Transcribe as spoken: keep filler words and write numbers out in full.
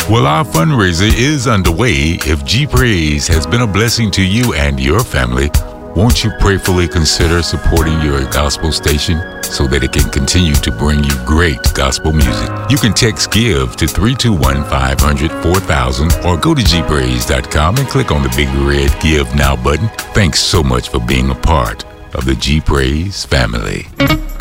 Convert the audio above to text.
Well, our fundraiser is underway. If G Praise has been a blessing to you and your family, won't you prayerfully consider supporting your gospel station so that it can continue to bring you great gospel music? You can text GIVE to three two one, five hundred, four thousand or go to g praise dot com and click on the big red Give Now button. Thanks so much for being a part of the G Praise family.